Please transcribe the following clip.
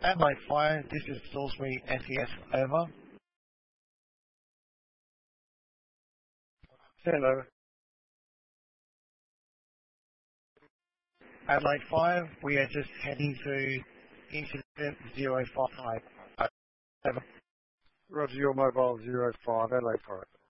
Adelaide Fire, this is Salisbury SES, over. Hello. Adelaide 5, we are just heading to incident 055. Over. Roger, your mobile 05, Adelaide 5.